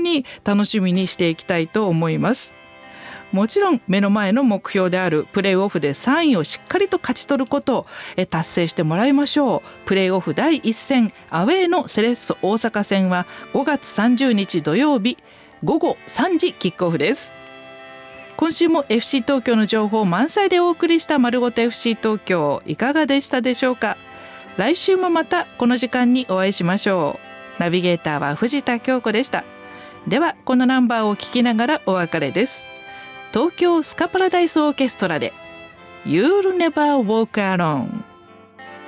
に楽しみにしていきたいと思います。もちろん目の前の目標であるプレーオフで3位をしっかりと勝ち取ることを達成してもらいましょう。プレーオフ第1戦アウェーのセレッソ大阪戦は5月30日土曜日午後3時キックオフです。今週も FC 東京の情報満載でお送りした丸ごと FC 東京、いかがでしたでしょうか。来週もまたこの時間にお会いしましょう。ナビゲーターは藤田京子でした。ではこのナンバーを聞きながらお別れです。東京スカパラダイスオーケストラで You'll Never Walk Alone。